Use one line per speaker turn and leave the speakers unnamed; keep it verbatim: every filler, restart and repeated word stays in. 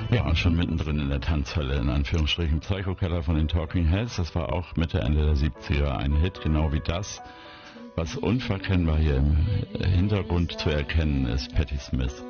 Ja, schon mittendrin in der Tanzhalle, in Anführungsstrichen. Psycho Killer von den Talking Heads, das war auch Mitte, Ende der siebziger ein Hit, genau wie das, was unverkennbar hier im Hintergrund zu erkennen ist, Patti Smith.